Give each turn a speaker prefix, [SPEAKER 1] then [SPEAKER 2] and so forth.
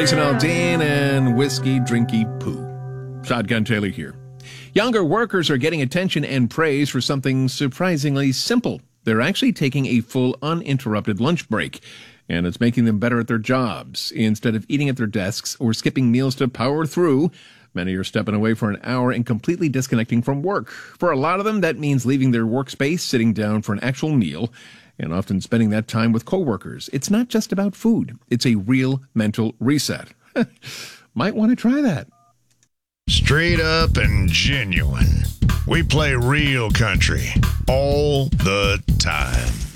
[SPEAKER 1] Jason Aldean and Whiskey Drinky Poo. Shotgun Taylor here. Younger workers are getting attention and praise for something surprisingly simple. They're actually taking a full uninterrupted lunch break, and it's making them better at their jobs. Instead of eating at their desks or skipping meals to power through, many are stepping away for an hour and completely disconnecting from work. For a lot of them, that means leaving their workspace, sitting down for an actual meal, and often spending that time with coworkers. It's not just about food. It's a real mental reset. Might want to try that.
[SPEAKER 2] Straight up and genuine. We play real country all the time.